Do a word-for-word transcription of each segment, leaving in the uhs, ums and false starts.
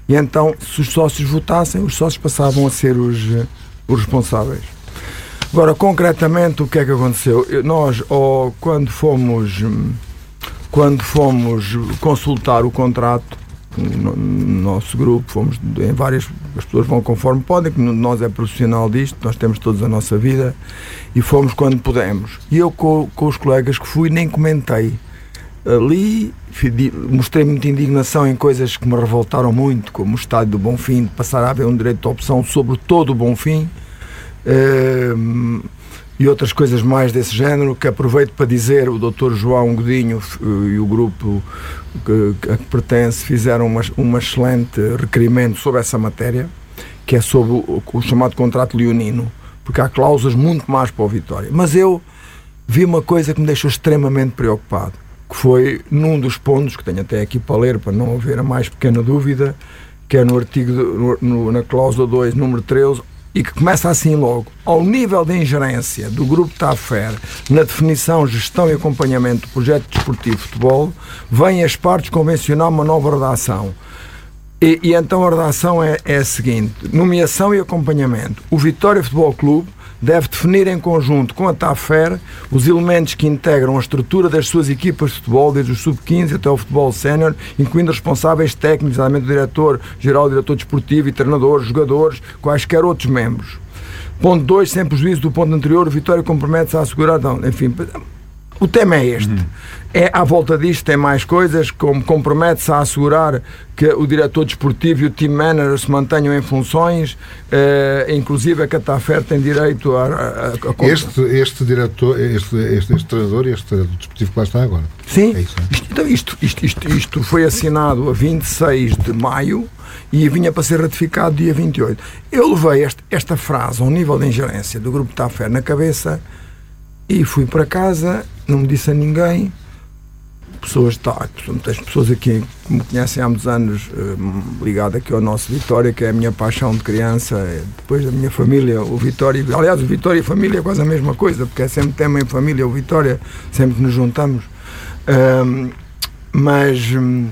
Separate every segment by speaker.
Speaker 1: E então, se os sócios votassem, os sócios passavam a ser os, os responsáveis. Agora, concretamente, o que é que aconteceu? Nós, oh, quando fomos quando fomos consultar o contrato no, no nosso grupo, fomos em várias, as pessoas vão conforme podem, que nós é profissional disto, nós temos todos a nossa vida, e fomos quando pudemos. E eu com, com os colegas que fui nem comentei. Ali mostrei muita indignação em coisas que me revoltaram muito, como o estádio do Bonfim, de passar a haver um direito de opção sobre todo o Bonfim, uh, e outras coisas mais desse género, que aproveito para dizer, o doutor João Godinho uh, e o grupo que, que, a que pertence fizeram uma, uma excelente requerimento sobre essa matéria, que é sobre o, o chamado contrato leonino, porque há cláusulas muito mais para o Vitória. Mas eu vi uma coisa que me deixou extremamente preocupado, que foi num dos pontos, que tenho até aqui para ler, para não haver a mais pequena dúvida, que é no artigo, no, no, na cláusula dois, número treze, e que começa assim logo: ao nível de ingerência do Grupo TAFER na definição, gestão e acompanhamento do projeto desportivo de futebol, vêm as partes convencionar uma nova redação. E, e então a redação é, é a seguinte: nomeação e acompanhamento. O Vitória Futebol Clube deve definir em conjunto com a TAFER os elementos que integram a estrutura das suas equipas de futebol, desde o sub quinze até o futebol sénior, incluindo responsáveis técnicos, exatamente o diretor-geral, o diretor desportivo e treinadores, jogadores, quaisquer outros membros. Ponto dois, sem prejuízo do ponto anterior, o Vitória compromete-se a assegurar... Não, enfim, o tema é este. Uhum. É, à volta disto tem mais coisas, como compromete-se a assegurar que o diretor desportivo e o team manager se mantenham em funções, eh, inclusive a Catafer tem direito a... a, a...
Speaker 2: Este, este diretor, este, este, este treinador e este treinador desportivo que lá está agora.
Speaker 1: Sim,
Speaker 2: é isso,
Speaker 1: isto, então isto, isto, isto, isto foi assinado a vinte e seis de maio e vinha para ser ratificado dia vinte e oito. Eu levei este, esta frase ao nível de ingerência do Grupo Tafer na cabeça e fui para casa, não me disse a ninguém. Pessoas, tá, muitas pessoas aqui que me conhecem há muitos anos, eh, ligado aqui ao nosso Vitória, que é a minha paixão de criança, depois da minha família, o Vitória, aliás, o Vitória e a família é quase a mesma coisa, porque é sempre tema em família, o Vitória, sempre que nos juntamos. Um, mas um,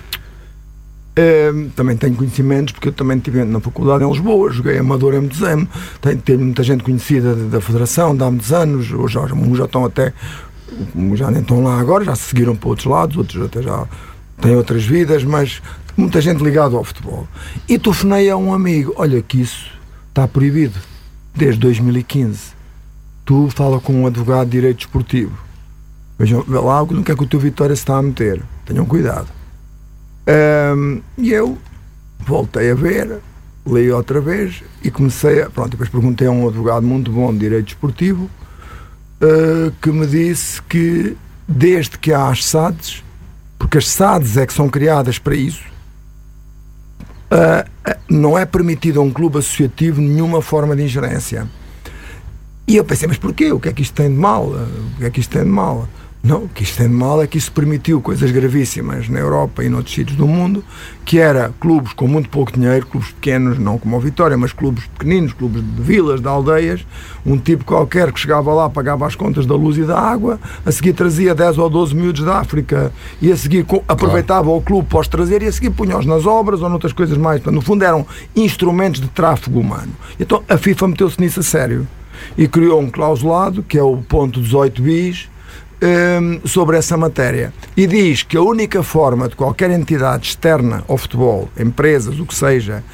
Speaker 1: um, também tenho conhecimentos, porque eu também estive na faculdade em Lisboa, joguei amador há muitos anos, tenho, tenho muita gente conhecida da Federação de há muitos anos, hoje já, já estão até... já nem estão lá agora, já se seguiram para outros lados, outros até já têm outras vidas, mas muita gente ligada ao futebol. E telefonei a um amigo: olha que isso está proibido desde dois mil e quinze, tu fala com um advogado de direito desportivo, vejam lá no que é que o teu Vitória se está a meter, tenham cuidado. Um, e eu voltei a ver, li outra vez e comecei a, pronto, depois perguntei a um advogado muito bom de direito desportivo, Uh, que me disse que desde que há as S A Ds, porque as S A Ds é que são criadas para isso, uh, uh, não é permitido a um clube associativo nenhuma forma de ingerência. E eu pensei, mas porquê? O que é que isto tem de mal? O que é que isto tem de mal? Não, o que isto tem de mal é que isso permitiu coisas gravíssimas na Europa e noutros sítios do mundo, que era clubes com muito pouco dinheiro, clubes pequenos, não como o Vitória, mas clubes pequeninos, clubes de vilas, de aldeias, um tipo qualquer que chegava lá, pagava as contas da luz e da água, a seguir trazia dez ou doze miúdos da África e a seguir aproveitava claro. O clube para os trazer e a seguir punha-os nas obras ou noutras coisas mais. No fundo eram instrumentos de tráfego humano. Então a FIFA meteu-se nisso a sério e criou um clausulado, que é o ponto dezoito bis, sobre essa matéria, e diz que a única forma de qualquer entidade externa ao futebol, empresas, o que seja,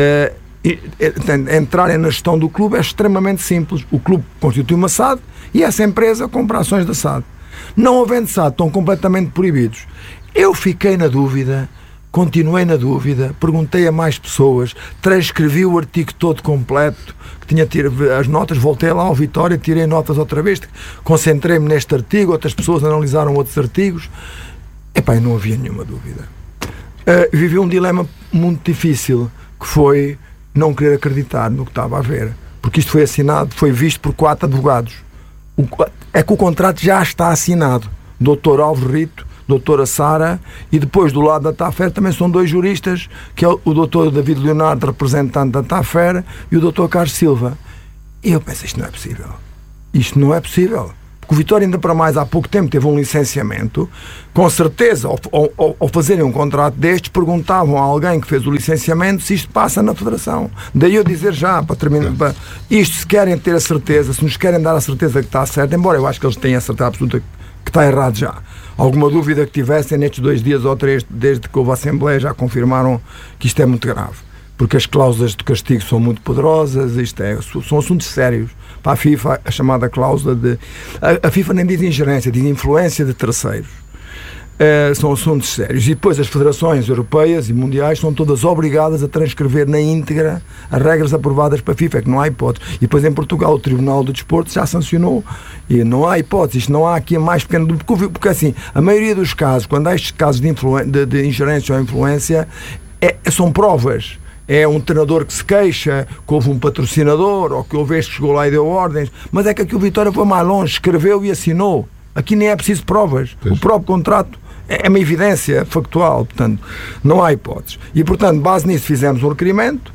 Speaker 1: uh, entrarem na gestão do clube é extremamente simples. O clube constitui uma S A D e essa empresa compra ações da S A D. Não havendo S A D, estão completamente proibidos. Eu fiquei na dúvida, continuei na dúvida, perguntei a mais pessoas, transcrevi o artigo todo completo, que tinha tirado as notas, voltei lá ao Vitória, tirei notas outra vez, concentrei-me neste artigo, outras pessoas analisaram outros artigos. Epá, não havia nenhuma dúvida. Uh, vivi um dilema muito difícil, que foi não querer acreditar no que estava a ver, porque isto foi assinado, foi visto por quatro advogados. O, é que o contrato já está assinado. doutor Álvaro Rito, doutora Sara, e depois do lado da Tafer também são dois juristas, que é o doutor David Leonardo, representante da Tafer, e o doutor Carlos Silva. E eu pensei, isto não é possível. Isto não é possível. Porque o Vitória, ainda para mais, há pouco tempo teve um licenciamento. Com certeza, ao, ao, ao fazerem um contrato destes, perguntavam a alguém que fez o licenciamento se isto passa na Federação. Daí eu dizer já, para terminar, para, isto, se querem ter a certeza, se nos querem dar a certeza que está certo, embora eu acho que eles tenham a certeza absoluta que está errado já. Alguma dúvida que tivessem nestes dois dias ou três, desde que houve a Assembleia, já confirmaram que isto é muito grave. Porque as cláusulas de castigo são muito poderosas, isto é, são assuntos sérios. Para a FIFA, a chamada cláusula de... A, a FIFA nem diz ingerência, diz influência de terceiros. Uh, são assuntos sérios. E depois as federações europeias e mundiais são todas obrigadas a transcrever na íntegra as regras aprovadas para a FIFA, é que não há hipótese. E depois em Portugal o Tribunal do Desporto já sancionou e não há hipótese. Isto não há aqui a mais pequena dúvida, porque, porque assim, a maioria dos casos, quando há estes casos de, de, de ingerência ou influência, é, são provas. É um treinador que se queixa, que houve um patrocinador, ou que houve este que chegou lá e deu ordens, mas é que aqui o Vitória foi mais longe, escreveu e assinou. Aqui nem é preciso provas. Pois. O próprio contrato é uma evidência factual, portanto, não há hipóteses. E, portanto, base nisso, fizemos um requerimento,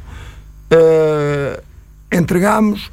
Speaker 1: uh, entregámos,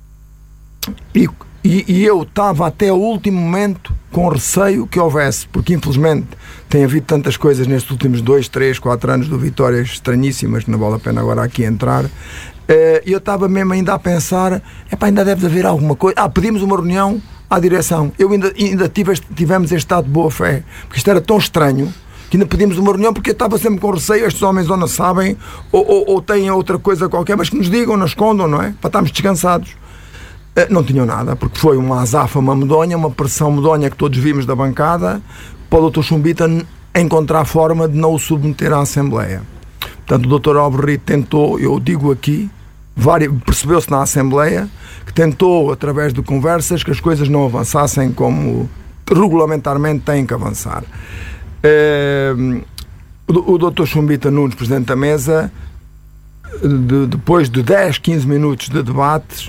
Speaker 1: e, e, e eu estava até o último momento com receio que houvesse, porque infelizmente tem havido tantas coisas nestes últimos dois, três, quatro anos do Vitória estranhíssimas, que não vale a pena agora aqui entrar, e uh, eu estava mesmo ainda a pensar, epá, ainda deve haver alguma coisa. Ah, pedimos uma reunião à direção. Eu ainda, ainda tive este, tivemos este estado de boa fé, porque isto era tão estranho que ainda pedimos uma reunião, porque eu estava sempre com receio, estes homens ou não sabem, ou, ou, ou têm outra coisa qualquer, mas que nos digam, nos escondam, não é? Para estarmos descansados. Uh, não tinham nada, porque foi uma azáfama medonha, uma pressão medonha que todos vimos da bancada, para o doutor Chumbita encontrar forma de não o submeter à Assembleia. Portanto, o doutor Alberri tentou, eu digo aqui, percebeu-se na Assembleia, que tentou, através de conversas, que as coisas não avançassem como regulamentarmente têm que avançar. Uh, o, o doutor Chumbita Nunes, presidente da mesa, de, depois de dez, quinze minutos de debates,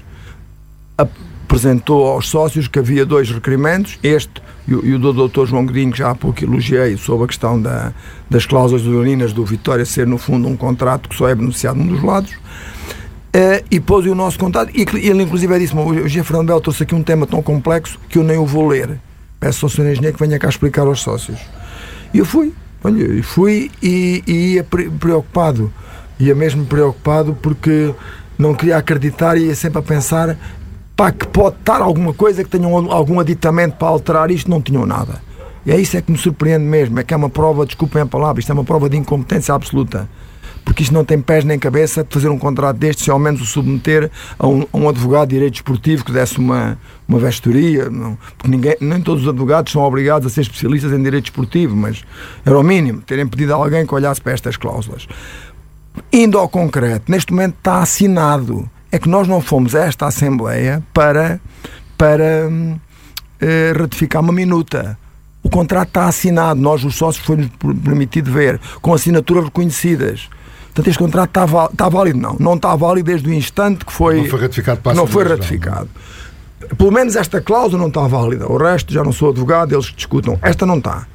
Speaker 1: apresentou aos sócios que havia dois requerimentos, este e o, e o do doutor João Godinho, que já há pouco elogiei, sobre a questão da, das cláusulas leoninas do Vitória ser, no fundo, um contrato que só é beneficiado num dos lados. Uh, e pôs o nosso contato, e ele inclusive disse-me, o G. Fernando Belo trouxe aqui um tema tão complexo que eu nem o vou ler, peço ao senhor engenheiro que venha cá explicar aos sócios. E eu fui, olha, fui e, e ia preocupado, ia mesmo preocupado, porque não queria acreditar e ia sempre a pensar, pá, que pode estar alguma coisa, que tenham algum aditamento para alterar isto, não tinham nada. E é isso é que me surpreende mesmo, é que é uma prova, desculpem a palavra, isto é uma prova de incompetência absoluta. Porque isto não tem pés nem cabeça de fazer um contrato destes, se ao menos o submeter a um, a um advogado de direito esportivo que desse uma, uma vestoria. Não, porque ninguém, nem todos os advogados são obrigados a ser especialistas em direito esportivo, mas era o mínimo terem pedido a alguém que olhasse para estas cláusulas. Indo ao concreto, neste momento está assinado. É que nós não fomos a esta Assembleia para, para eh, ratificar uma minuta. O contrato está assinado, nós os sócios foi-nos permitido ver, com assinaturas reconhecidas. Portanto, este contrato está, val- está válido? Não. Não está válido desde o instante que foi,
Speaker 2: não foi ratificado. Para
Speaker 1: não foi ratificado. Não. Pelo menos esta cláusula não está válida. O resto, já não sou advogado, eles que discutam. Esta não está.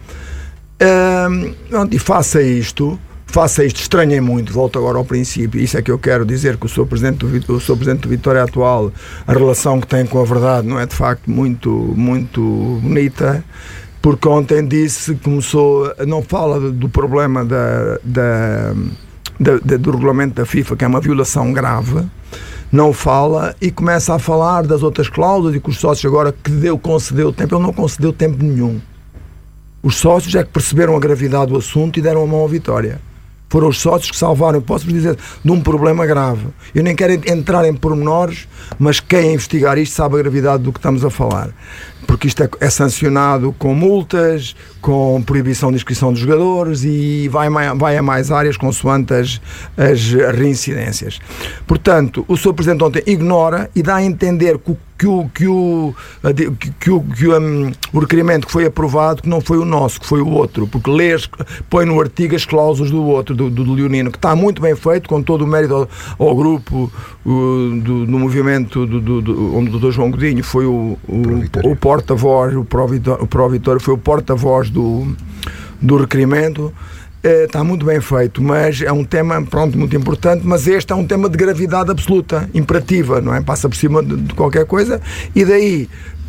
Speaker 1: Hum, e faça isto, faça isto, estranhei muito, volto agora ao princípio, isso é que eu quero dizer, que o Sr. Presidente do, o Sr. Presidente do Vitória atual, a relação que tem com a verdade não é de facto muito, muito bonita, porque ontem disse, começou, não fala do problema da... da Da, da, do regulamento da FIFA, que é uma violação grave, não fala e começa a falar das outras cláusulas e que os sócios agora que deu, concedeu tempo. Ele não concedeu tempo nenhum. Os sócios é que perceberam a gravidade do assunto e deram a mão à Vitória. Foram os sócios que salvaram, eu posso-vos dizer, de um problema grave. Eu nem quero entrar em pormenores, mas quem investigar isto sabe a gravidade do que estamos a falar. Porque isto é, é sancionado com multas, com proibição de inscrição dos jogadores e vai, vai a mais áreas consoante as, as reincidências. Portanto, o senhor Presidente ontem ignora e dá a entender que o que o, que o, que, que o, que o, um, o requerimento que foi aprovado que não foi o nosso, que foi o outro, porque lês, põe no artigo as cláusulas do outro, do, do Leonino, que está muito bem feito, com todo o mérito ao, ao grupo o, do, do movimento do, do, do, onde o doutor João Godinho foi o, o, o porta-voz, o Pró-Vitória foi o porta-voz do, do requerimento. Está muito bem feito, mas é um tema, pronto, muito importante, mas este é um tema de gravidade absoluta, imperativa, não é? Passa por cima de, de qualquer coisa, e daí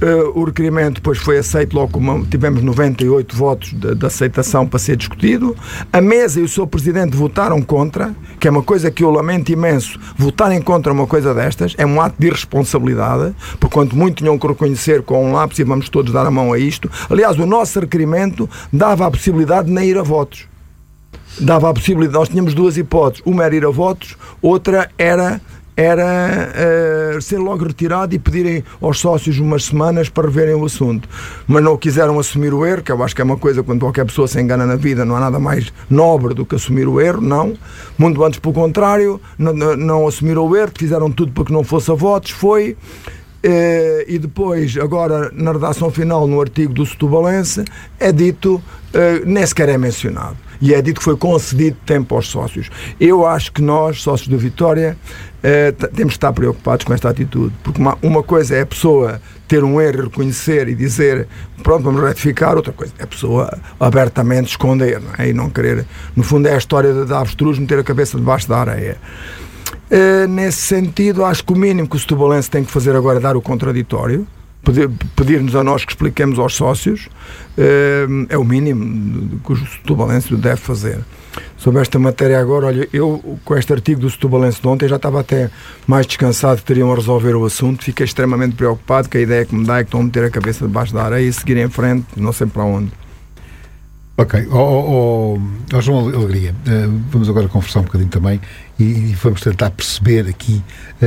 Speaker 1: Uh, o requerimento depois foi aceito logo como tivemos noventa e oito votos de, de aceitação para ser discutido. A mesa e o seu presidente votaram contra, que é uma coisa que eu lamento imenso. Votarem contra uma coisa destas é um ato de irresponsabilidade, porque quanto muito tinham que reconhecer com um lápis e vamos todos dar a mão a isto. Aliás, o nosso requerimento dava a possibilidade de nem ir a votos. Dava a possibilidade, nós tínhamos duas hipóteses, uma era ir a votos, outra era era uh, ser logo retirado e pedirem aos sócios umas semanas para reverem o assunto, mas não quiseram assumir o erro, que eu acho que é uma coisa, quando qualquer pessoa se engana na vida, não há nada mais nobre do que assumir o erro. Não, muito antes pelo contrário, não, não, não assumiram o erro, fizeram tudo para que não fosse a votos, foi uh, e depois, agora na redação final, no artigo do Setubalense, é dito, uh, nem sequer é mencionado, e é dito que foi concedido tempo aos sócios. Eu acho que nós, sócios do Vitória, Uh, t- temos que estar preocupados com esta atitude, porque uma, uma coisa é a pessoa ter um erro, reconhecer e dizer pronto, vamos retificar, outra coisa é a pessoa abertamente esconder, não é? E não querer, no fundo é a história da de, de avestruz meter a cabeça debaixo da areia. Uh, nesse sentido, acho que o mínimo que o Setubalense tem que fazer agora é dar o contraditório, pedir, pedir-nos a nós que expliquemos aos sócios, uh, é o mínimo que o Setubalense deve fazer. Sobre esta matéria agora, olha, eu com este artigo do Setubalense de ontem já estava até mais descansado que teriam a resolver o assunto. Fiquei extremamente preocupado, que a ideia que me dá é que estão a meter a cabeça debaixo da areia e seguir em frente, não sei para onde.
Speaker 2: Ok, oh, oh, oh, oh, João Alegria, uh, vamos agora conversar um bocadinho também e, e vamos tentar perceber aqui,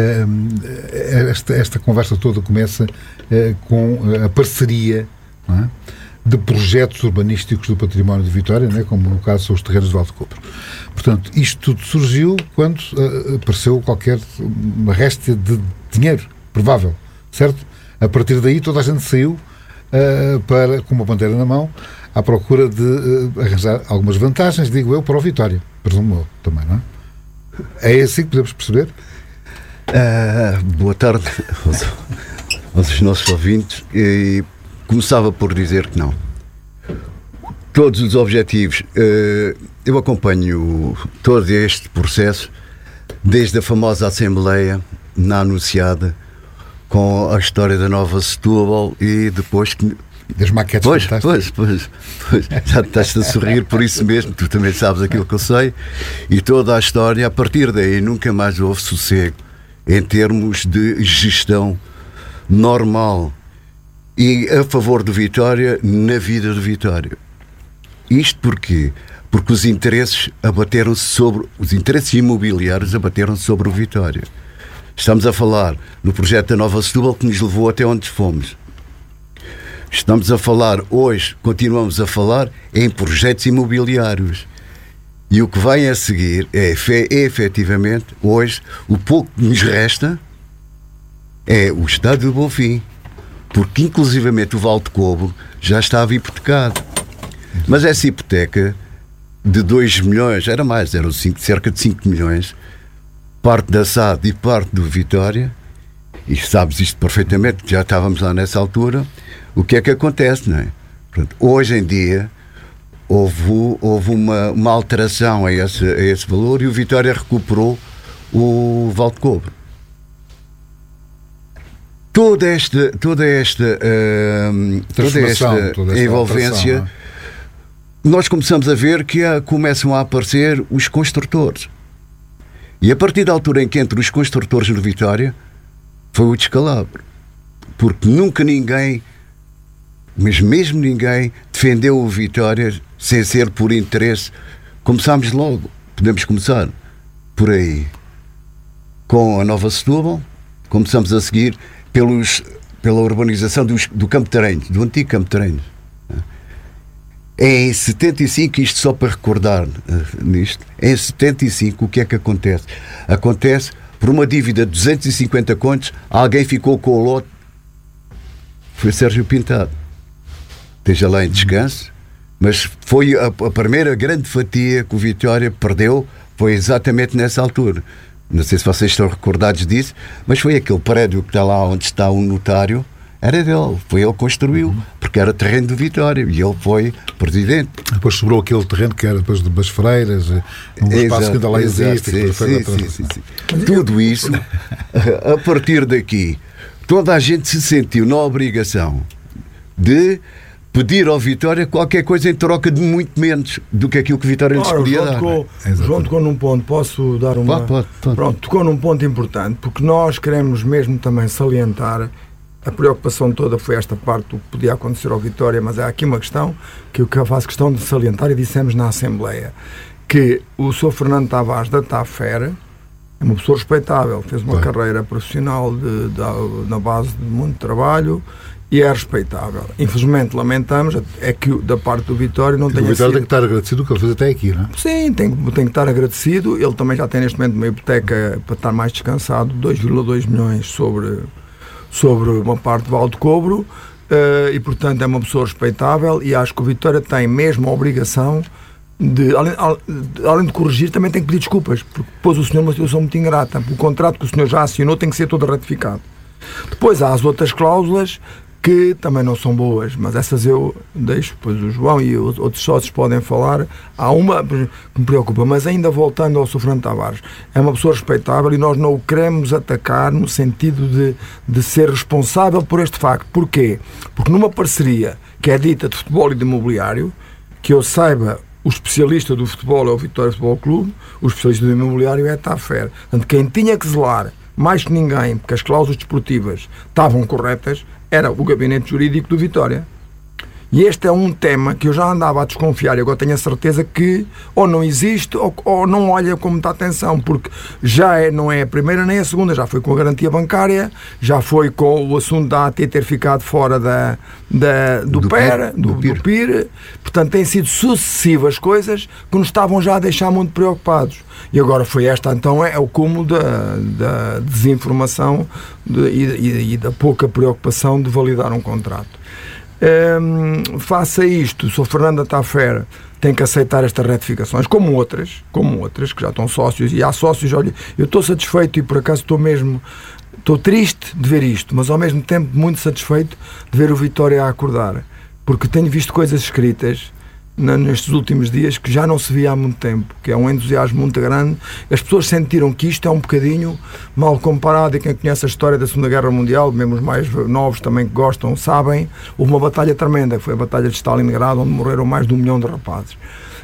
Speaker 2: uh, esta, esta conversa toda começa uh, com a parceria, não é, de projetos urbanísticos do património de Vitória, né, como no caso são os terrenos de Valdecobro. Portanto, isto tudo surgiu quando uh, apareceu qualquer uma réstia de dinheiro, provável, certo? A partir daí toda a gente saiu uh, para, com uma bandeira na mão, à procura de uh, arranjar algumas vantagens, digo eu, para o Vitória, presumo eu também, não é? É assim que podemos perceber?
Speaker 3: Uh, boa tarde aos, aos nossos ouvintes. E começava por dizer que não. Todos os objetivos, uh, eu acompanho todo este processo desde a famosa Assembleia na Anunciada, com a história da Nova Setúbal e depois que
Speaker 2: das maquetes
Speaker 3: pois,
Speaker 2: fantásticas.
Speaker 3: Pois, pois, pois, já estás a sorrir por isso mesmo, tu também sabes aquilo que eu sei, e toda a história, a partir daí nunca mais houve sossego em termos de gestão normal e a favor de Vitória na vida de Vitória. Isto porquê? Porque os interesses abateram-se sobre, os interesses imobiliários abateram-se sobre o Vitória. Estamos a falar no projeto da Nova Setúbal que nos levou até onde fomos. Estamos a falar hoje, continuamos a falar em projetos imobiliários. E o que vem a seguir é, é efetivamente, hoje, o pouco que nos resta é o Estádio do Bonfim. Porque, inclusivamente, o Valdecobro já estava hipotecado. Mas essa hipoteca de dois milhões, era mais, eram cinco, cerca de cinco milhões, parte da S A D e parte do Vitória, e sabes isto perfeitamente, já estávamos lá nessa altura. O que é que acontece, não é? Portanto, hoje em dia houve, houve uma, uma alteração a esse, a esse valor e o Vitória recuperou o Valdecobro. Toda esta, toda esta, uh, toda esta toda esta envolvência, nós começamos a ver que há, começam a aparecer os construtores. E a partir da altura em que entram os construtores no Vitória, foi o descalabro. Porque nunca ninguém, mas mesmo ninguém, defendeu o Vitória sem ser por interesse. Começámos logo, podemos começar por aí. Com a Nova Setúbal, começamos a seguir pelos, pela urbanização dos, do Campo de Terrenos, do antigo Campo de Terrenos. Em setenta e cinco, isto só para recordar uh, nisto, em setenta e cinco o que é que acontece? Acontece, por uma dívida de duzentos e cinquenta contos, alguém ficou com o lote, foi Sérgio Pintado. Esteja lá em descanso, mas foi a, a primeira grande fatia que o Vitória perdeu, foi exatamente nessa altura. Não sei se vocês estão recordados disso, mas foi aquele prédio que está lá onde está o notário, era dele, foi ele que construiu, uhum. porque era terreno do Vitória e ele foi presidente. Depois sobrou aquele terreno que era depois de das Freiras, um exato, espaço que ainda lá existe. Sim, sim, sim, sim, sim. Tudo isso, a partir daqui, toda a gente se sentiu na obrigação de pedir ao Vitória qualquer coisa em troca de muito menos do que aquilo que o Vitória lhes podia dar.
Speaker 1: Tocou, João tocou num ponto, posso dar uma...
Speaker 3: Pode, pode, pode.
Speaker 1: Pronto, tocou num ponto importante, porque nós queremos mesmo também salientar, a preocupação toda foi esta parte do que podia acontecer ao Vitória, mas há aqui uma questão que eu faço questão de salientar e dissemos na Assembleia, que o senhor Fernando Tavares da TAFER é uma pessoa respeitável, fez uma claro. carreira profissional de, de, na base de muito trabalho e é respeitável. Infelizmente, lamentamos, é que da parte do Vitória não tenha sido... O
Speaker 2: Vitória tem que estar agradecido o que ele fez até aqui, não é?
Speaker 1: Sim, tem, tem que estar agradecido. Ele também já tem neste momento uma hipoteca para estar mais descansado, dois vírgula dois milhões sobre, sobre uma parte de Valdecobro, uh, e portanto é uma pessoa respeitável e acho que o Vitória tem mesmo a obrigação de, além, além de corrigir, também tem que pedir desculpas, porque pôs o senhor numa situação muito ingrata. O contrato que o senhor já assinou tem que ser todo ratificado. Depois há as outras cláusulas que também não são boas, mas essas eu deixo, pois o João e os outros sócios podem falar. Há uma que me preocupa, mas ainda voltando ao senhor Fernando Tavares, é uma pessoa respeitável e nós não o queremos atacar no sentido de, de ser responsável por este facto. Porquê? Porque numa parceria que é dita de futebol e de imobiliário, que eu saiba, o especialista do futebol é o Vitória Futebol Clube, o especialista do imobiliário é a TAFER. Portanto, quem tinha que zelar mais que ninguém, porque as cláusulas desportivas estavam corretas, era o gabinete jurídico do Vitória. E este é um tema que eu já andava a desconfiar e agora tenho a certeza que ou não existe ou, ou não olha com muita atenção, porque já é, não é a primeira nem a segunda, já foi com a garantia bancária, já foi com o assunto da A T ter ficado fora da, da, do, do, P E R, do, do, do P I R. Portanto, têm sido sucessivas coisas que nos estavam já a deixar muito preocupados. E agora foi esta, então, é o cúmulo da, da desinformação de, e, e, e da pouca preocupação de validar um contrato. Um, faça isto, o senhor Fernando TAFER tem que aceitar estas retificações, como outras, como outras, que já estão sócios, e há sócios, olha, eu estou satisfeito e por acaso estou mesmo, estou triste de ver isto, mas ao mesmo tempo muito satisfeito de ver o Vitória a acordar, porque tenho visto coisas escritas nestes últimos dias que já não se via há muito tempo, que é um entusiasmo muito grande. As pessoas sentiram que isto é um bocadinho mal comparado, e quem conhece a história da Segunda Guerra Mundial, mesmo os mais novos também que gostam, sabem, houve uma batalha tremenda, que foi a Batalha de Stalingrado, onde morreram mais de um milhão de rapazes.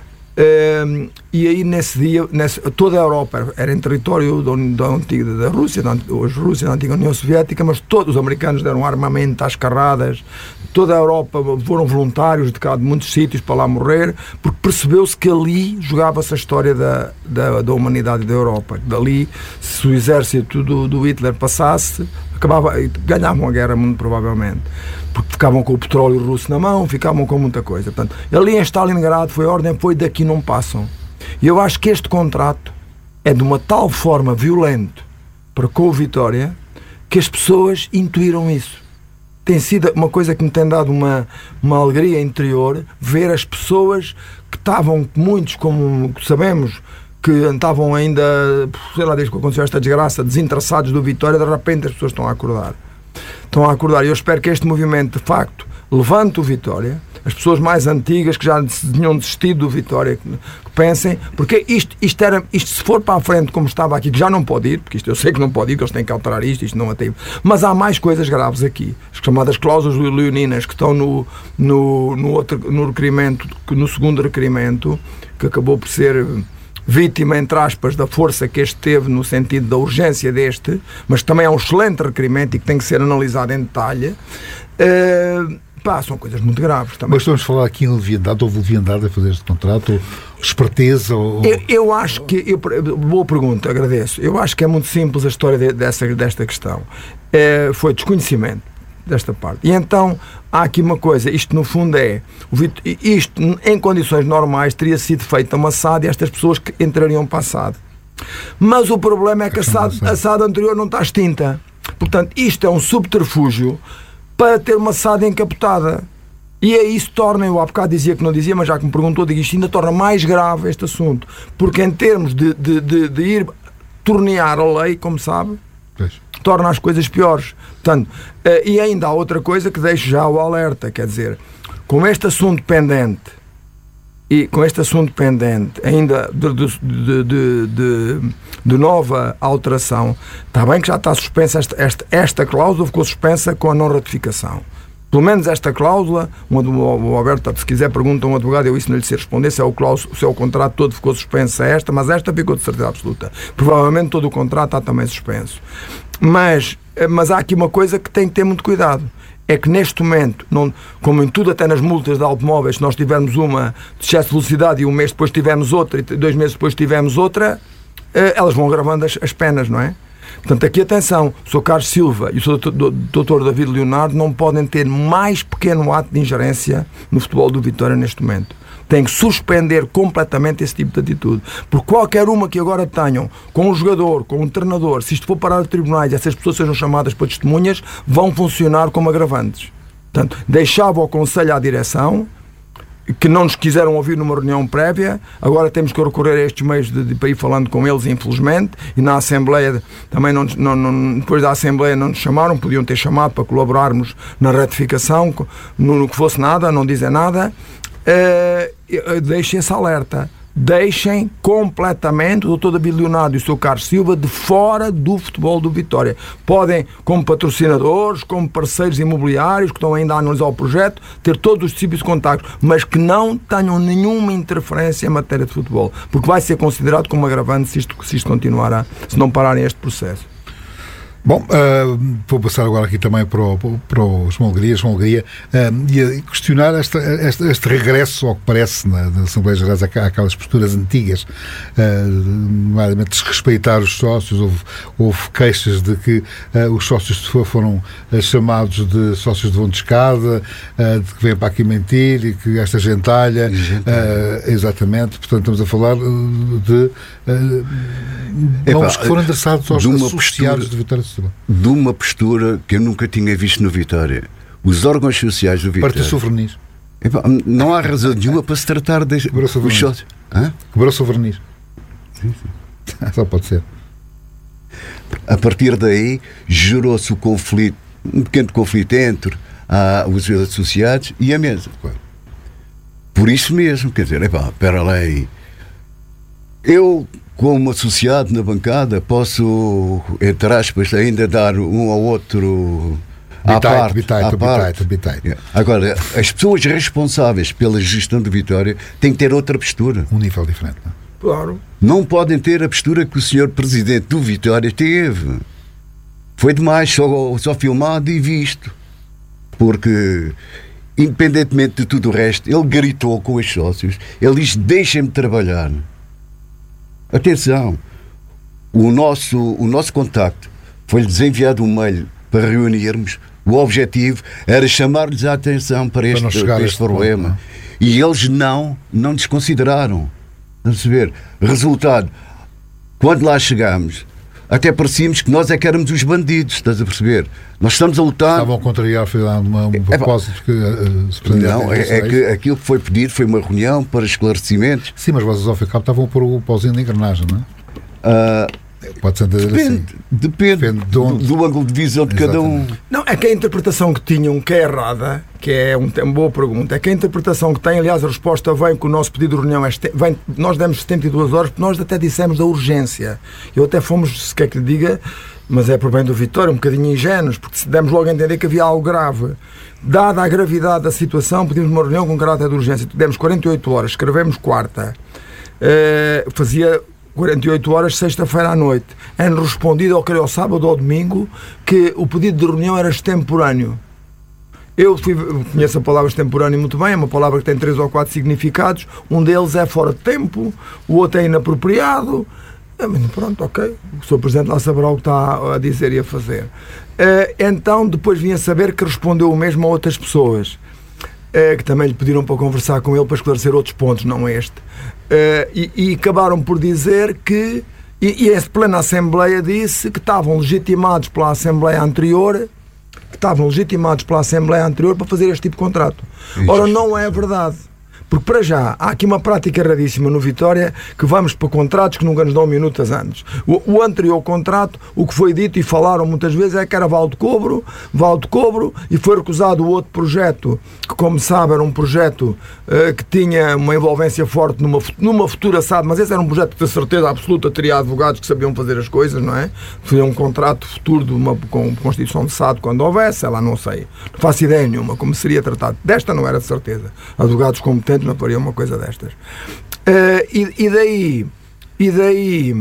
Speaker 1: Um, e aí nesse dia, nesse, toda a Europa era em território da, da antiga da Rússia, da, hoje Rússia, da antiga União Soviética, mas todos os americanos deram armamento às carradas, toda a Europa foram voluntários de, cá, de muitos sítios para lá morrer, porque percebeu-se que ali jogava-se a história da, da, da humanidade da Europa. Dali, se o exército do, do Hitler passasse, acabava, ganhavam a guerra muito provavelmente, porque ficavam com o petróleo russo na mão, ficavam com muita coisa. Portanto, ali em Stalingrado foi a ordem, foi daqui não passam. E eu acho que este contrato é de uma tal forma violento para com o Vitória que as pessoas intuíram isso. Tem sido uma coisa que me tem dado uma, uma alegria interior ver as pessoas que estavam, muitos, como sabemos, que estavam ainda, sei lá, desde que aconteceu esta desgraça, desinteressados do Vitória, de repente as pessoas estão a acordar. Estão a acordar. E eu espero que este movimento, de facto, levante o Vitória, as pessoas mais antigas que já tinham desistido do Vitória, que, que pensem, porque isto, isto, era, isto se for para a frente como estava aqui, que já não pode ir, porque isto eu sei que não pode ir, que eles têm que alterar isto, isto não atende. Mas há mais coisas graves aqui. As chamadas cláusulas leoninas que estão no, no, no, outro, no requerimento, no segundo requerimento, que acabou por ser vítima, entre aspas, da força que este teve no sentido da urgência deste, mas também é um excelente requerimento e que tem que ser analisado em detalhe. Uh, pá, são coisas muito graves também.
Speaker 2: Mas estamos a falar aqui em leviandade, houve leviandade a fazer este contrato, ou esperteza? Ou...
Speaker 1: Eu, eu acho que, eu, boa pergunta, agradeço. Eu acho que é muito simples a história de, dessa, desta questão. Uh, foi desconhecimento desta parte. E então há aqui uma coisa, isto no fundo é, isto em condições normais teria sido feito uma S A D e estas pessoas que entrariam para a S A D. Mas o problema é que a S A D, a S A D anterior não está extinta. Portanto, isto é um subterfúgio para ter uma S A D encapotada. E é isso torna, eu há bocado dizia que não dizia, mas já que me perguntou, digo isto ainda torna mais grave este assunto. Porque em termos de, de, de, de ir tornear a lei, como sabe, pois, torna as coisas piores. Portanto, uh, e ainda há outra coisa que deixo já o alerta, quer dizer, com este assunto pendente e com este assunto pendente, ainda de, de, de, de, de, de nova alteração, está bem que já está suspensa esta, esta, esta cláusula, ficou suspensa com a não ratificação. Pelo menos esta cláusula, um, o Alberto, se quiser, pergunta a um advogado, eu isso não lhe sei responder, se é, o cláusula, se é o contrato todo ficou suspenso a esta, mas esta ficou de certeza absoluta. Provavelmente todo o contrato está também suspenso. Mas, mas há aqui uma coisa que tem que ter muito cuidado. É que neste momento, não, como em tudo, até nas multas de automóveis, se nós tivermos uma de excesso de velocidade e um mês depois tivemos outra e dois meses depois tivemos outra, elas vão agravando as, as penas, não é? Portanto, aqui atenção, o senhor Carlos Silva e o senhor doutor David Leonardo não podem ter mais pequeno ato de ingerência no futebol do Vitória neste momento. Tem que suspender completamente esse tipo de atitude. Por qualquer uma que agora tenham, com um jogador, com um treinador, se isto for parar a tribunais e essas pessoas sejam chamadas para testemunhas, vão funcionar como agravantes. Portanto, deixava o Conselho à direção, que não nos quiseram ouvir numa reunião prévia, agora temos que recorrer a estes meios de, de, para ir falando com eles, infelizmente, e na Assembleia também não, não, não, depois da Assembleia não nos chamaram, podiam ter chamado para colaborarmos na ratificação, no, no que fosse nada, não dizem nada. Uh, deixem esse alerta, deixem completamente o doutor David Leonardo e o seu Carlos Silva de fora do futebol do Vitória. Podem, como patrocinadores, como parceiros imobiliários que estão ainda a analisar o projeto, ter todos os tipos de contactos, mas que não tenham nenhuma interferência em matéria de futebol, porque vai ser considerado como agravante se isto, se isto continuar a, se não pararem este processo.
Speaker 2: Bom, uh, vou passar agora aqui também para o, para o João Alegria, João Alegria, uh, e questionar esta, este, este regresso ao que parece na, na Assembleia Geral àquelas posturas antigas, uh, nomeadamente desrespeitar os sócios. Houve, houve queixas de que uh, os sócios foram uh, chamados de sócios de vão de escada, uh, de que vêm para aqui mentir e que esta gentalha, uh, exatamente, portanto estamos a falar de uh, nomes que foram endereçados aos associados de Vitória.
Speaker 3: De uma postura que eu nunca tinha visto no Vitória. Os órgãos sociais do Vitória.
Speaker 2: Partiu-se o verniz.
Speaker 3: Epá, não há razão nenhuma para se tratar de
Speaker 2: Quebrou-se o verniz. Quebrou-se o verniz. Sim, sim. Só pode ser.
Speaker 3: A partir daí gerou-se o conflito, um pequeno conflito entre ah, os associados e a mesa. Por isso mesmo, quer dizer, epá, espera lá aí. Eu, como associado na bancada, posso, entre aspas, ainda dar um ao outro à parte.
Speaker 2: Bitite, bitite, bitite.
Speaker 3: Agora, as pessoas responsáveis pela gestão de Vitória têm que ter outra postura.
Speaker 2: Um nível diferente, não?
Speaker 1: Claro.
Speaker 3: Não podem ter a postura que o senhor Presidente do Vitória teve. Foi demais, só, só filmado e visto. Porque, independentemente de tudo o resto, ele gritou com os sócios. Ele disse, deixem-me trabalhar. Atenção, o nosso, o nosso contacto foi-lhes enviado um mail para reunirmos. O objetivo era chamar-lhes a atenção para este, para para este problema. Ponto, e eles não, não desconsideraram. Vamos ver. Resultado, quando lá chegámos, até parecíamos que nós é que éramos os bandidos, estás a perceber? Nós estamos a lutar...
Speaker 2: Estavam a contrariar, foi lá uma, um propósito que uh, se
Speaker 3: Não, é, é que aquilo que foi pedido foi uma reunião para esclarecimentos.
Speaker 2: Sim, mas vocês ao fim e ao cabo estavam a pôr o pauzinho na engrenagem, não é? Uh, Pode ser
Speaker 3: depende,
Speaker 2: assim.
Speaker 3: Depende, depende de do, do ângulo de visão de Exatamente. cada um.
Speaker 1: Não, é que a interpretação que tinham, que é errada, que é um, uma boa pergunta, é que a interpretação que tem, aliás, a resposta vem que o nosso pedido de reunião é, vem, nós demos setenta e duas horas, porque nós até dissemos da urgência. Eu até fomos, se quer que lhe diga, mas é por bem do Vitória, um bocadinho ingênuos, porque demos logo a entender que havia algo grave. Dada a gravidade da situação, pedimos uma reunião com caráter de urgência. Demos quarenta e oito horas, escrevemos quarta. Uh, fazia quarenta e oito horas, sexta-feira à noite. É-nos respondido, ou queria ao sábado ou ao domingo, que o pedido de reunião era extemporâneo. Eu fui, conheço a palavra extemporâneo muito bem, é uma palavra que tem três ou quatro significados. Um deles é fora de tempo, o outro é inapropriado. Pronto, ok. O senhor Presidente lá saberá o que está a dizer e a fazer. Então, depois vim a saber que respondeu o mesmo a outras pessoas, que também lhe pediram para conversar com ele para esclarecer outros pontos, não este. Uh, e, e acabaram por dizer que, e, e a plena Assembleia disse que estavam legitimados pela Assembleia anterior, que estavam legitimados pela Assembleia anterior para fazer este tipo de contrato. Isso. Ora, não é verdade, Porque para já, há aqui uma prática erradíssima no Vitória, que vamos para contratos que nunca nos dão minutos antes. O, o anterior contrato, o que foi dito e falaram muitas vezes é que era vale de cobro, vale de cobro, e foi recusado o outro projeto, que como sabe era um projeto uh, que tinha uma envolvência forte numa, numa futura S A D, mas esse era um projeto que de certeza absoluta teria advogados que sabiam fazer as coisas, não é? Foi um contrato futuro de uma, com constituição de S A D quando houvesse, ela não sei, não faço ideia nenhuma como seria tratado. Desta não era de certeza. Advogados competentes não fariam uma coisa destas. Uh, e, e daí, e daí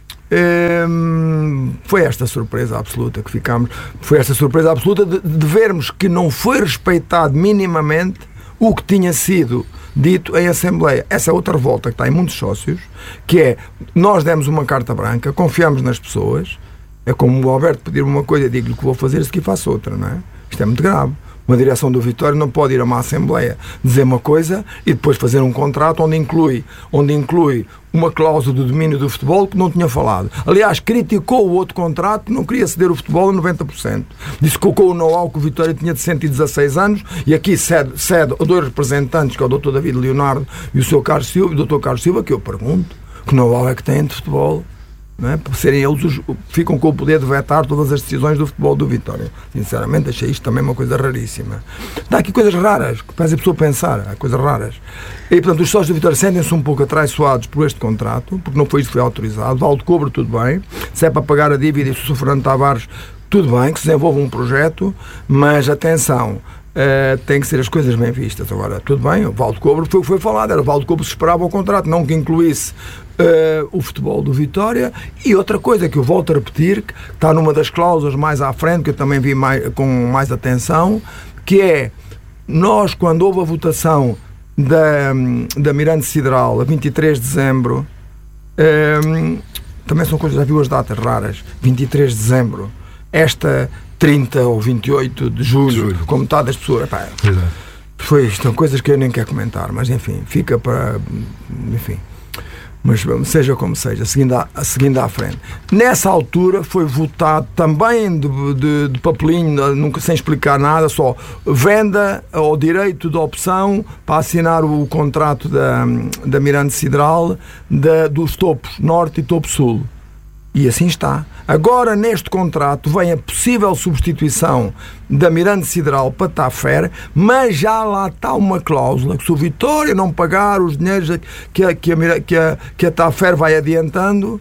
Speaker 1: um, foi esta surpresa absoluta que ficámos, foi esta surpresa absoluta de, de vermos que não foi respeitado minimamente o que tinha sido dito em Assembleia. Essa é outra revolta que está em muitos sócios, que é, nós demos uma carta branca, confiamos nas pessoas, é como o Alberto pedir uma coisa, digo-lhe que vou fazer, se que faço outra, não é? Isto é muito grave. Uma direção do Vitória não pode ir a uma Assembleia dizer uma coisa e depois fazer um contrato onde inclui, onde inclui uma cláusula do domínio do futebol que não tinha falado. Aliás, criticou o outro contrato, não queria ceder o futebol a noventa por cento. Disse que colocou o know-how que o Vitória tinha de cento e dezasseis anos e aqui cede, cede a dois representantes, que é o doutor David Leonardo e o seu Carlos Silva, e o doutor Carlos Silva, que eu pergunto, que know-how é que tem de futebol? Não é? Por serem eles os, ficam com o poder de vetar todas as decisões do futebol do Vitória. Sinceramente, achei isto também uma coisa raríssima. Dá aqui coisas raras, que faz a pessoa pensar, há coisas raras. E, portanto, os sócios do Vitória sentem-se um pouco atraiçoados por este contrato, porque não foi isto que foi autorizado. Vale de cobro, tudo bem. Se é para pagar a dívida e se o Fernando Tavares, tudo bem, que se desenvolva um projeto, mas atenção, Uh, tem que ser as coisas bem vistas. Agora, tudo bem, o vale de cobro foi o que foi falado, era o vale de cobro que se esperava o contrato, não que incluísse uh, o futebol do Vitória. E outra coisa que eu volto a repetir, que está numa das cláusulas mais à frente, que eu também vi mais, com mais atenção, que é, nós, quando houve a votação da, da Mirante Sideral a vinte e três de dezembro, um, também são coisas, já viu as datas raras, vinte e três de dezembro, esta trinta ou vinte e oito de julho, de julho. Com metade das pessoas. Epá, foi isto, são coisas que eu nem quero comentar, mas enfim, fica para. Enfim. Mas seja como seja, seguindo à, seguindo à frente. Nessa altura foi votado também de, de, de papelinho, nunca, sem explicar nada, só venda ao direito de opção para assinar o contrato da, da Mirante Sideral da, dos topos Norte e Topo Sul. E assim está. Agora, neste contrato, vem a possível substituição da Mirante Sideral para Tafer, mas já lá está uma cláusula que se o Vitória não pagar os dinheiros que a, que a, que a, que a Tafer vai adiantando,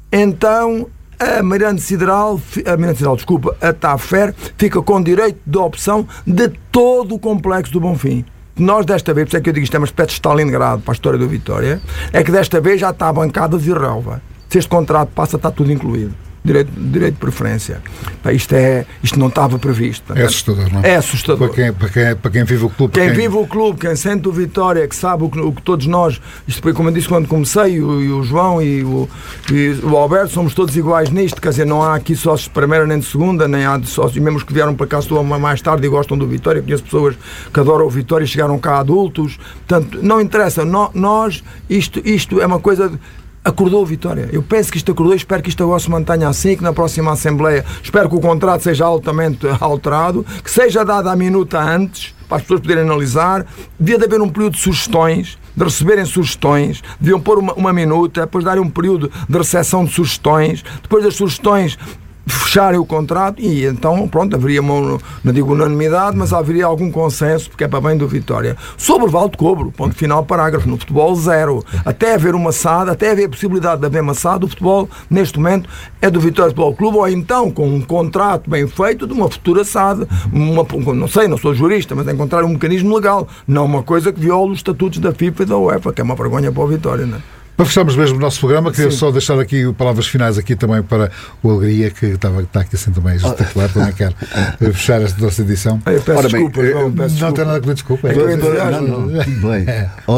Speaker 1: então a Mirante Sideral, a Mirante Sideral, desculpa, a Tafer fica com direito de opção de todo o complexo do Bonfim. Nós desta vez, por isso é que eu digo isto é uma espécie de Stalingrado para a história do Vitória, é que desta vez já está a bancada de relva. Se este contrato passa, está tudo incluído. Direito, direito de preferência. Isto, é, isto não estava previsto.
Speaker 2: É assustador, não é?
Speaker 1: É assustador.
Speaker 2: Para quem, para quem, para quem vive o clube.
Speaker 1: Quem,
Speaker 2: quem
Speaker 1: vive o clube, quem sente o Vitória, que sabe o que, o que todos nós, isto foi como eu disse quando comecei, o, e o João e o, e o Alberto, somos todos iguais nisto, quer dizer, não há aqui sócios de primeira nem de segunda, nem há de sócios, mesmo os que vieram para cá estou mais tarde e gostam do Vitória, conheço pessoas que adoram o Vitória e chegaram cá adultos, portanto, não interessa, no, nós, isto, isto é uma coisa... De, acordou a Vitória. Eu penso que isto acordou e espero que isto agora se mantenha assim, que na próxima Assembleia espero que o contrato seja altamente alterado, que seja dado à minuta antes, para as pessoas poderem analisar. Devia de haver um período de sugestões, de receberem sugestões, deviam pôr uma, uma minuta, depois darem um período de recepção de sugestões, depois das sugestões fecharem o contrato e então, pronto, haveria uma, não digo unanimidade, mas haveria algum consenso, porque é para bem do Vitória. Sobre o vale de cobro, ponto final, parágrafo. No futebol, zero. Até haver uma S A D, até haver a possibilidade de haver uma S A D, o futebol, neste momento, é do Vitória Futebol Clube, ou então com um contrato bem feito de uma futura S A D. Uma, não sei, não sou jurista, mas encontrar um mecanismo legal. Não uma coisa que viola os estatutos da FIFA e da UEFA, que é uma vergonha para o Vitória, não é?
Speaker 2: Para fecharmos mesmo o nosso programa, queria
Speaker 1: Sim.
Speaker 2: só deixar aqui palavras finais aqui também para o Alegria, que estava, está aqui assim também gesticular, também quero fechar esta nossa edição.
Speaker 1: Eu peço
Speaker 3: Ora bem,
Speaker 1: desculpa, João, peço
Speaker 2: Não
Speaker 1: desculpa.
Speaker 2: tem nada a ver, desculpa.
Speaker 1: É que eu entusiasmo.
Speaker 3: Não, não, tudo bem.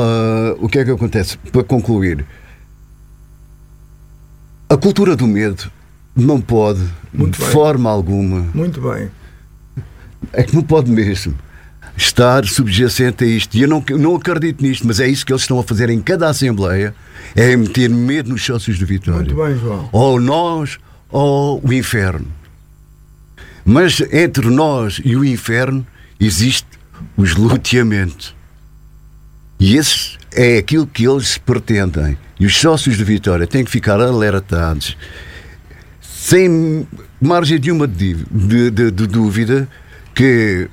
Speaker 3: Uh, o que é que acontece? Para concluir, a cultura do medo não pode,
Speaker 1: Muito
Speaker 3: de
Speaker 1: bem.
Speaker 3: forma alguma,
Speaker 1: Muito bem.
Speaker 3: é que não pode mesmo estar subjacente a isto. E eu não, não acredito nisto, mas é isso que eles estão a fazer em cada Assembleia, é meter medo nos sócios do Vitória.
Speaker 1: Muito bem, João.
Speaker 3: Ou nós, ou o inferno. Mas entre nós e o inferno existe o esluteamento. E esse é aquilo que eles pretendem. E os sócios de Vitória têm que ficar alertados, sem margem de uma de, de, de, de dúvida, que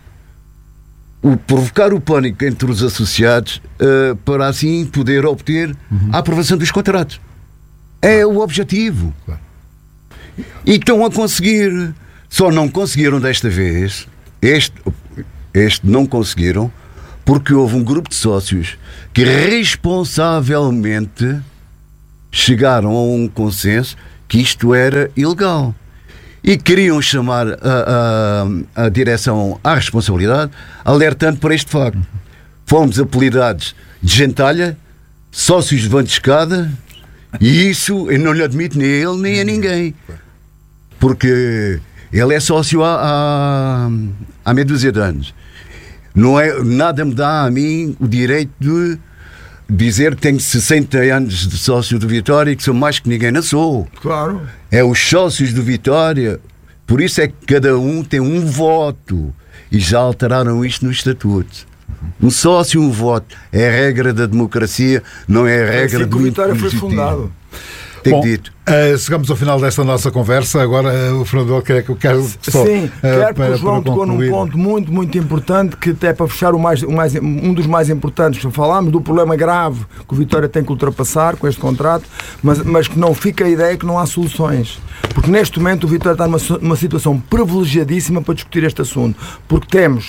Speaker 3: o provocar o pânico entre os associados uh, para assim poder obter uhum. a aprovação dos contratos. É o objetivo. Claro. E estão a conseguir. Só não conseguiram desta vez. Este, este não conseguiram porque houve um grupo de sócios que responsavelmente chegaram a um consenso que isto era ilegal. E queriam chamar a, a, a direção à responsabilidade, alertando para este facto. Fomos apelidados de gentalha, sócios de vão de escada, e isso eu não lhe admito nem a ele nem a ninguém. Porque ele é sócio há, há, há meia dúzia de anos. Não é, nada me dá a mim o direito de dizer que tenho sessenta anos de sócio do Vitória e que sou mais que ninguém. Não sou.
Speaker 1: Claro.
Speaker 3: É os sócios do Vitória. Por isso é que cada um tem um voto. E já alteraram isto no estatuto. Um sócio, um voto. É a regra da democracia, não é a regra
Speaker 1: é assim
Speaker 3: do
Speaker 1: que o Vitória foi fundado.
Speaker 3: Tem dito.
Speaker 2: Uh, chegamos ao final desta nossa conversa. Agora uh, o Fernando quer que eu quero só,
Speaker 1: Sim,
Speaker 2: uh,
Speaker 1: quero
Speaker 2: para,
Speaker 1: que o João tocou num ponto muito, muito importante, que até para fechar o mais, o mais, um dos mais importantes. Falámos do problema grave que o Vitória tem que ultrapassar com este contrato, mas, mas que não fica a ideia que não há soluções. Porque neste momento o Vitória está numa, numa situação privilegiadíssima para discutir este assunto. Porque temos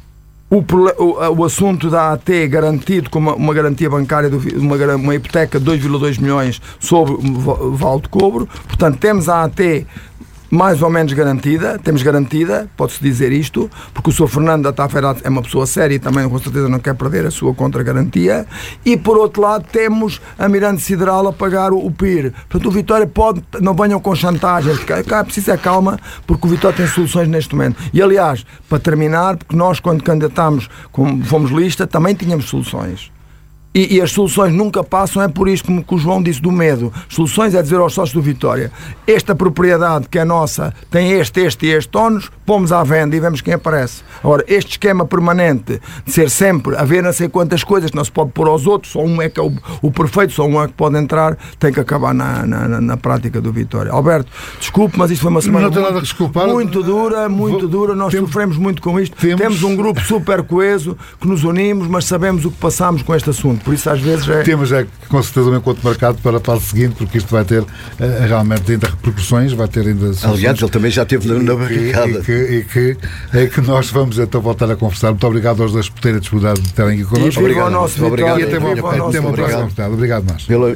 Speaker 1: O, o, o assunto da A T garantido com uma, uma garantia bancária, do, uma, uma hipoteca de dois vírgula dois milhões sobre o vale de cobro. Portanto, temos a A T mais ou menos garantida, temos garantida, pode-se dizer isto, porque o senhor Fernando da Taferat é uma pessoa séria e também com certeza não quer perder a sua contra-garantia. E por outro lado temos a Mirante Sideral a pagar o, o P I R. Portanto, o Vitória pode, não venham com chantagens, cá é preciso é calma, porque o Vitória tem soluções neste momento. E aliás, para terminar, porque nós quando candidatámos, como fomos lista, também tínhamos soluções. E, e as soluções nunca passam, é por isto como que o João disse, do medo. Soluções é dizer aos sócios do Vitória: esta propriedade que é nossa tem este, este e este ónus, pomos à venda e vemos quem aparece. Agora, este esquema permanente de ser sempre a ver não sei quantas coisas que não se pode pôr aos outros, só um é que é o, o perfeito, só um é que pode entrar, tem que acabar na, na, na prática do Vitória. Alberto, desculpe, mas isto foi uma semana
Speaker 2: não tem
Speaker 1: muito,
Speaker 2: nada a desculpar.
Speaker 1: muito dura, muito Vou, dura, nós temos, sofremos muito com isto. Temos, temos um grupo super coeso que nos unimos, mas sabemos o que passamos com este assunto. Por isso às vezes é...
Speaker 2: Temos é com certeza um encontro marcado para a fase seguinte, porque isto vai ter uh, realmente ainda repercussões, vai ter ainda...
Speaker 3: Aliás, ele também já esteve na, na barricada.
Speaker 2: E que, e, que, e que nós vamos então voltar a conversar. Muito obrigado aos dois por terem disponibilidade de estarem aqui connosco.
Speaker 1: Obrigado ao nosso Vitória.
Speaker 2: E até uma próxima oportunidade. Obrigado, nós.
Speaker 3: Pela...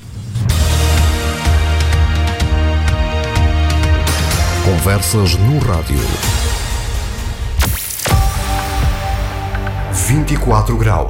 Speaker 4: Conversas no rádio. vinte e quatro graus.